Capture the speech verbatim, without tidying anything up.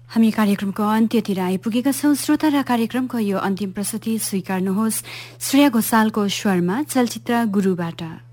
हामी कार्यक्रमको अन्त्यतिर आइपुगेका छौं। श्रोता र कार्यक्रमको यो अन्तिम प्रस्तुति स्वीकार्नुहोस् श्रेया घोषालको स्वरमा चलचित्र गुरुबाट।